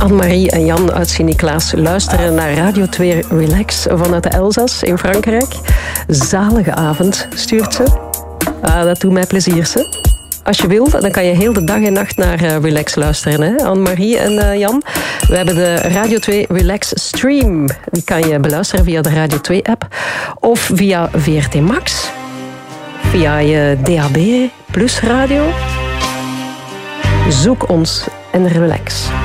Annemarie en Jan uit Sint-Niklaas luisteren naar Radio 2 Relax vanuit de Elzas in Frankrijk. Zalige avond, stuurt ze. Dat doet mij plezier, ze. Als je wil, dan kan je heel de dag en nacht naar Relax luisteren, hè? Annemarie en Jan. We hebben de Radio 2 Relax Stream. Die kan je beluisteren via de Radio 2-app. Of via VRT Max. Via je DAB Plus radio. Zoek ons en relax.